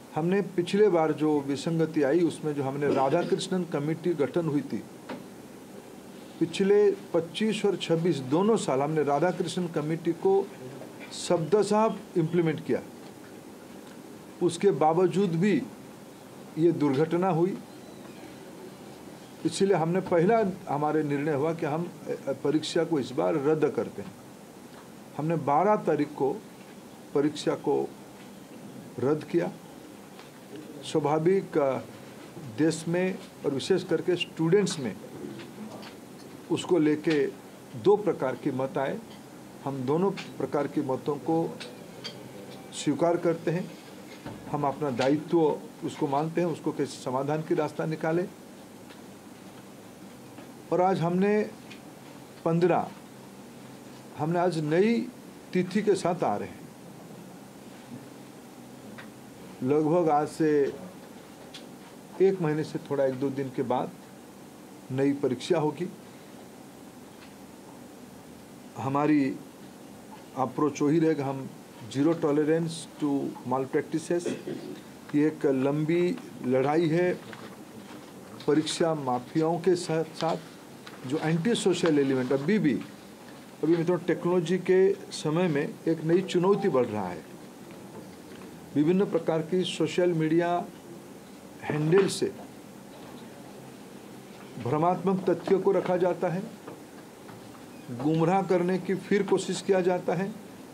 हमने पिछले बार जो विसंगति आई उसमें जो हमने राधा कृष्णन कमेटी गठन हुई थी, पिछले 25 और 26 दोनों साल हमने राधा कृष्णन कमेटी को शब्दशः इम्प्लीमेंट किया। उसके बावजूद भी ये दुर्घटना हुई, इसलिए हमने पहला हमारे निर्णय हुआ कि हम परीक्षा को इस बार रद्द करते हैं। हमने 12 तारीख को परीक्षा को रद्द किया। स्वाभाविक देश में और विशेष करके स्टूडेंट्स में उसको लेके दो प्रकार के मत आए। हम दोनों प्रकार के मतों को स्वीकार करते हैं। हम अपना दायित्व उसको मानते हैं, उसको कैसे समाधान की रास्ता निकाले। और आज हमने आज नई तिथि के साथ आ रहे हैं। लगभग आज से 1 महीने से थोड़ा 1-2 दिन के बाद नई परीक्षा होगी। हमारी अप्रोच वही रहेगा, हम zero tolerance to mall practices. ये एक लंबी लड़ाई है परीक्षा माफियाओं के साथ जो एंटी सोशल एलिमेंट अभी मतलब टेक्नोलॉजी के समय में एक नई चुनौती बढ़ रहा है। विभिन्न प्रकार की सोशल मीडिया हैंडल से भ्रमात्मक तथ्यों को रखा जाता है, गुमराह करने की फिर कोशिश किया जाता है,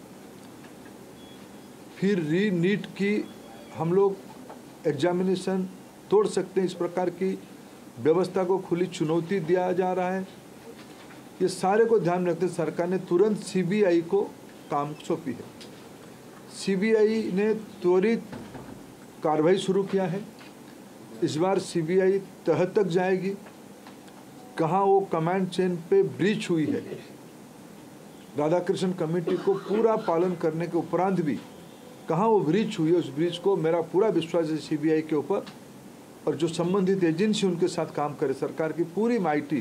फिर नीट की हम लोग एग्जामिनेशन तोड़ सकते हैं, इस प्रकार की व्यवस्था को खुली चुनौती दिया जा रहा है। ये सारे को ध्यान रखते सरकार ने तुरंत सीबीआई को काम सौंपी है। सीबीआई ने त्वरित कार्रवाई शुरू किया है। इस बार सीबीआई तह तक जाएगी, कहाँ वो कमांड चेन पे ब्रीच हुई है। राधाकृष्णन कमेटी को पूरा पालन करने के उपरांत भी कहाँ वो ब्रीच हुई है, उस ब्रीच को मेरा पूरा विश्वास है सीबीआई के ऊपर। और जो संबंधित एजेंसी उनके साथ काम करे, सरकार की पूरी माइटी,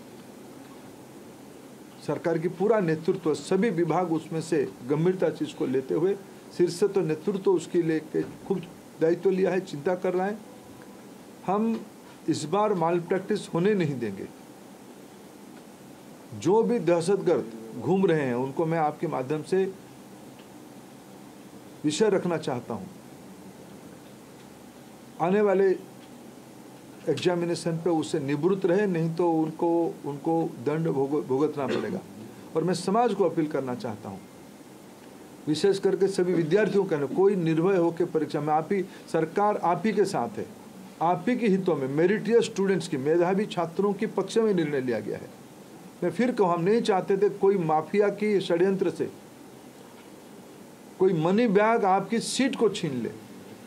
सरकार की पूरा नेतृत्व, सभी विभाग उसमें से गंभीरता चीज को लेते हुए, शीर्ष तो नेतृत्व उसके लेके खूब दायित्व लिया है, चिंता कर रहा है। हम इस बार माल प्रैक्टिस होने नहीं देंगे। जो भी दहशतगर्द घूम रहे हैं उनको मैं आपके माध्यम से विषय रखना चाहता हूं। आने वाले एग्जामिनेशन पे उससे निवृत्त रहे, नहीं तो उनको दंड भुगतना पड़ेगा। और मैं समाज को अपील करना चाहता हूं, विशेष करके सभी विद्यार्थियों का, कोई निर्भय होकर परीक्षा में सरकार आप ही के साथ है। आप ही के हितों में मेरिटियस स्टूडेंट्स की, मेधावी छात्रों के पक्ष में निर्णय लिया गया है। मैं फिर कहूँ, हम नहीं चाहते थे कोई माफिया की षड्यंत्र से कोई मनी बैग आपकी सीट को छीन ले,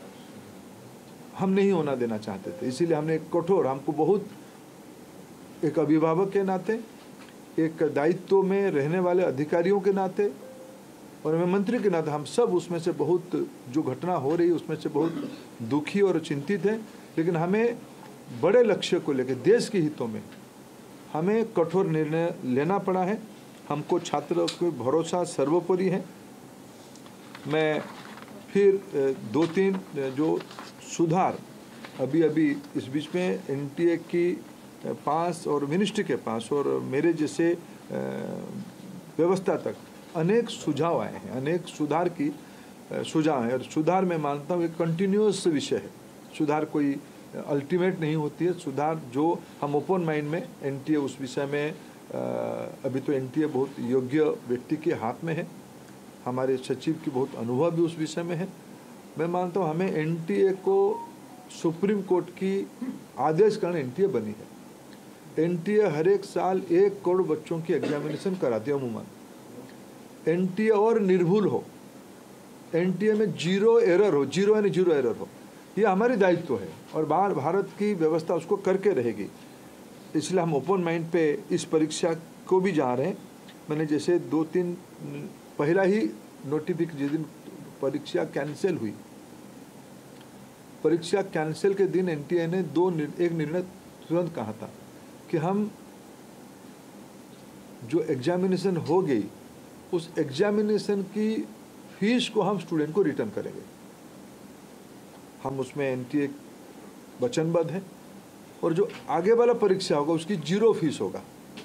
हम नहीं होना देना चाहते थे। इसीलिए हमने एक कठोर, हमको बहुत एक अभिभावक के नाते, एक दायित्व में रहने वाले अधिकारियों के नाते और मैं मंत्री के नाते, हम सब उसमें से बहुत, जो घटना हो रही है उसमें से बहुत दुखी और चिंतित हैं। लेकिन हमें बड़े लक्ष्य को लेकर, देश के हितों में हमें कठोर निर्णय लेना पड़ा है। हमको छात्रों को भरोसा सर्वोपरि है। मैं फिर 2-3 जो सुधार अभी इस बीच में एनटीए की पास और मिनिस्ट्री के पास और मेरे जैसे व्यवस्था तक अनेक सुझाव आए हैं, अनेक सुधार की सुझाव है। और सुधार मैं मानता हूँ एक कंटिन्यूअस विषय है। सुधार कोई अल्टीमेट नहीं होती है। सुधार जो हम ओपन माइंड में, एनटीए उस विषय में अभी तो एनटीए बहुत योग्य व्यक्ति के हाथ में है। हमारे सचिव की बहुत अनुभव भी उस विषय में है। मैं मानता हूँ हमें एनटीए को सुप्रीम कोर्ट की आदेश कारण एनटीए बनी है। एनटीए हर एक साल 1 करोड़ बच्चों की एग्जामिनेशन कराती है अमूमन। एनटीए और निर्भुल हो, एनटीए में जीरो एरर हो, जीरो यानी जीरो एरर हो, ये हमारी दायित्व है और भारत की व्यवस्था उसको करके रहेगी। इसलिए हम ओपन माइंड पे इस परीक्षा को भी जा रहे हैं। मैंने जैसे 2-3 पहला ही नोटिफिकेशन, जिस दिन परीक्षा कैंसिल हुई, परीक्षा कैंसिल के दिन एनटीए ने एक निर्णय तुरंत कहा था कि हम जो एग्जामिनेशन हो गई उस एग्जामिनेशन की फीस को हम स्टूडेंट को रिटर्न करेंगे। हम उसमें एनटीए वचनबद्ध है, और जो आगे वाला परीक्षा होगा उसकी 0 फीस होगा।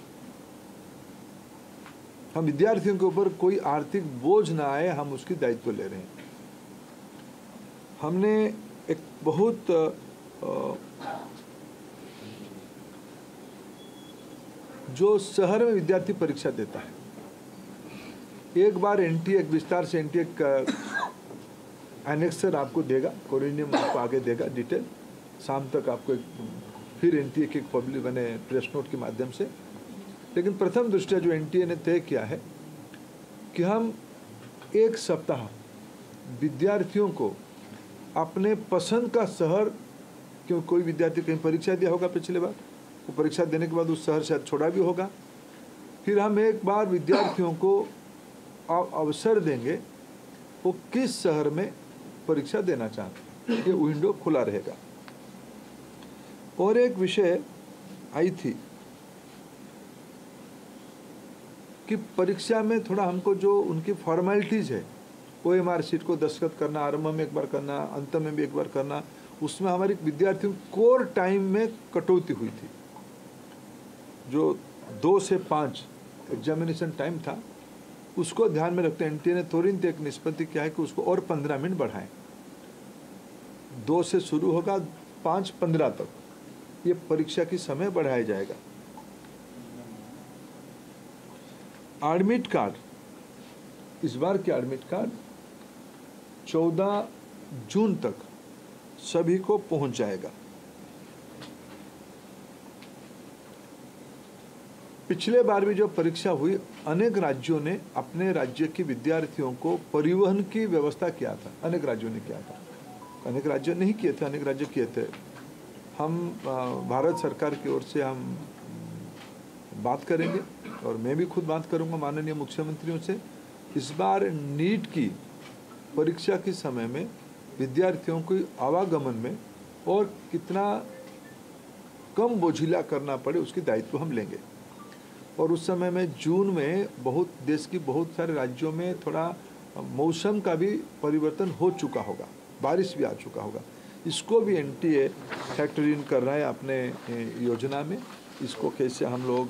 हम विद्यार्थियों के ऊपर कोई आर्थिक बोझ ना आए, हम उसकी दायित्व ले रहे हैं। हमने एक बहुत जो शहर में विद्यार्थी परीक्षा देता है, एक बार एनटीए एक विस्तार से एनटीए का एनेक्सर आपको देगा, कोरिनियम आपको आगे देगा डिटेल, शाम तक आपको फिर एनटीए के पब्लिक बने प्रेस नोट के माध्यम से। लेकिन प्रथम दृष्टया जो एनटीए ने तय किया है कि हम 1 सप्ताह विद्यार्थियों को अपने पसंद का शहर, क्यों कोई विद्यार्थी कहीं परीक्षा दिया होगा पिछले बार, वो परीक्षा देने के बाद उस शहर शायद छोड़ा भी होगा, फिर हम एक बार विद्यार्थियों को अवसर देंगे वो किस शहर में परीक्षा देना चाहते हैं, ये विंडो खुला रहेगा। और एक विषय आई थी कि परीक्षा में थोड़ा हमको जो उनकी फॉर्मेलिटीज़ है, OMR शीट को दस्तखत करना, आरंभ में एक बार करना, अंत में भी एक बार करना, उसमें हमारी विद्यार्थियों कोर टाइम में कटौती हुई थी। जो 2 से 5 एग्जामिनेशन टाइम था, उसको ध्यान में रखते एनटीए ने तुरंत एक निष्पत्ति किया है कि उसको और 15 मिनट बढ़ाएं। 2 से शुरू होगा, 5:15 तक ये परीक्षा की समय बढ़ाया जाएगा। एडमिट कार्ड, इस बार के एडमिट कार्ड 14 जून तक सभी को पहुंच जाएगा। पिछले बार भी जो परीक्षा हुई, अनेक राज्यों ने अपने राज्य के विद्यार्थियों को परिवहन की व्यवस्था किया था, अनेक राज्यों ने किया था, अनेक राज्यों नहीं किए थे, अनेक राज्य किए थे। हम भारत सरकार की ओर से हम बात करेंगे, और मैं भी खुद बात करूंगा माननीय मुख्यमंत्रियों से। इस बार नीट की परीक्षा के समय में विद्यार्थियों को आवागमन में और कितना कम बोझिला करना पड़े, उसकी दायित्व हम लेंगे। और उस समय में जून में बहुत देश की बहुत सारे राज्यों में थोड़ा मौसम का भी परिवर्तन हो चुका होगा, बारिश भी आ चुका होगा, इसको भी एनटीए फैक्टर इन कर रहा है अपने योजना में। इसको कैसे हम लोग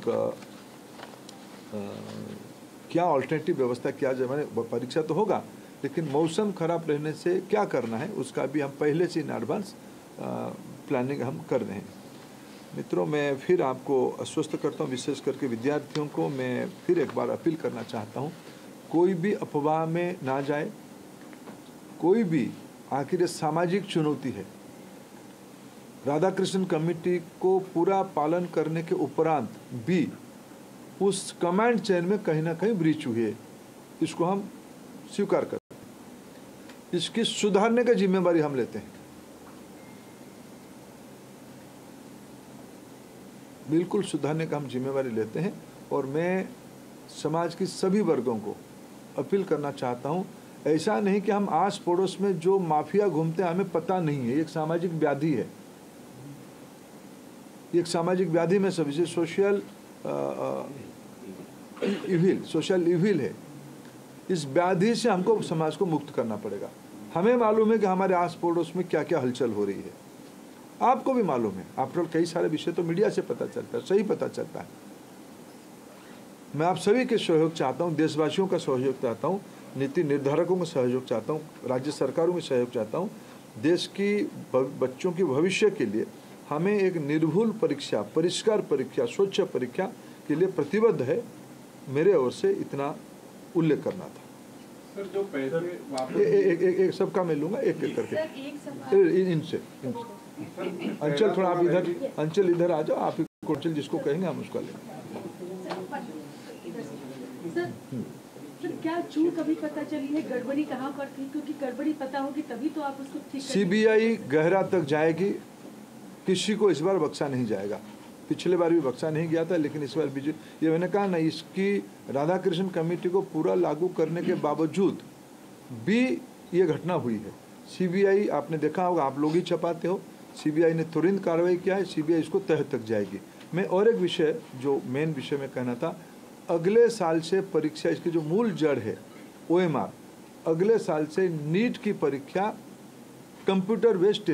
क्या ऑल्टरनेटिव व्यवस्था किया जाए, मैंने परीक्षा तो होगा लेकिन मौसम खराब रहने से क्या करना है उसका भी हम पहले से इन एडवांस प्लानिंग हम कर रहे हैं। मित्रों, मैं फिर आपको आश्वस्त करता हूँ, विशेष करके विद्यार्थियों को मैं फिर एक बार अपील करना चाहता हूँ, कोई भी अफवाह में ना जाए, कोई भी, आखिर ये सामाजिक चुनौती है। राधाकृष्ण कमेटी को पूरा पालन करने के उपरांत भी उस कमांड चेन में कहीं ना कहीं ब्रीच हुई है, इसको हम स्वीकार करते हैं, इसकी सुधारने की जिम्मेवारी हम लेते हैं, बिल्कुल सुधारने का हम जिम्मेवारी लेते हैं। और मैं समाज की सभी वर्गों को अपील करना चाहता हूं, ऐसा नहीं कि हम आस पड़ोस में जो माफिया घूमते हैं हमें पता नहीं है, एक सामाजिक व्याधि है, एक सामाजिक व्याधि में सब सोशल इविल है। इस व्याधि से हमको समाज को मुक्त करना पड़ेगा। हमें मालूम है कि हमारे आस पड़ोस में क्या क्या हलचल हो रही है, आपको भी मालूम है, आफ्टर कई सारे विषय तो मीडिया से पता चलता है, सही पता चलता है। मैं आप सभी के सहयोग चाहता हूँ, देशवासियों का सहयोग चाहता हूँ, नीति निर्धारकों का सहयोग चाहता हूँ, राज्य सरकारों का सहयोग चाहता हूँ। देश की बच्चों के भविष्य के लिए हमें एक निर्भुल परीक्षा, परिष्कार परीक्षा, स्वच्छ परीक्षा के लिए प्रतिबद्ध है। मेरे ओर से इतना उल्लेख करना था। सर, जो पैसे एक सबका मैं लूँगा एक एक करके, इनसे अंचल थोड़ा आप इधर, अंचल इधर आ जाओ, आप अंचल जिसको कहेंगे हम उसका लेंगे। सर, क्या चूक अभी पता चली है, गड़बड़ी कहाँ पर थी? क्योंकि गड़बड़ी पता होगी तभी तो आप उसको ठीक। सीबीआई गहरा तक जाएगी, किसी को इस बार बख्शा नहीं जाएगा। पिछले बार भी बख्शा नहीं गया था, लेकिन इस बार भी ये मैंने कहा ना, इसकी राधाकृष्ण कमेटी को पूरा लागू करने के बावजूद भी ये घटना हुई है। सीबीआई, आपने देखा होगा, आप लोग ही छपाते हो, सीबीआई ने तुरंत कार्रवाई किया है, सीबीआई इसको तह तक जाएगी। मैं और एक विषय, जो मेन विषय में कहना था, अगले साल से परीक्षा, इसकी जो मूल जड़ है OMR, अगले साल से नीट की परीक्षा कंप्यूटर बेस्ड